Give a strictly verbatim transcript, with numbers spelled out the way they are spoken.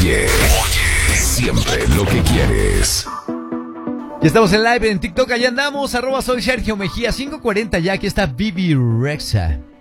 Oye, siempre lo que quieres. Ya estamos en live en TikTok, allá andamos, arroba soy Sergio Mejía, cinco cuarenta ya, aquí está Bibi Rexha.